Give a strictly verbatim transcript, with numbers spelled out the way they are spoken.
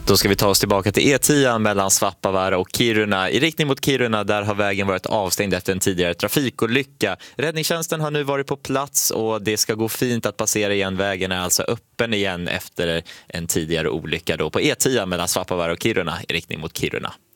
Då ska vi ta oss tillbaka till E tio mellan Svappavaara och Kiruna. I riktning mot Kiruna, där har vägen varit avstängd efter en tidigare trafikolycka. Räddningstjänsten har nu varit på plats och det ska gå fint att passera igen. Vägen är alltså öppen igen efter en tidigare olycka då på E tio mellan Svappavaara och Kiruna i riktning mot Kiruna.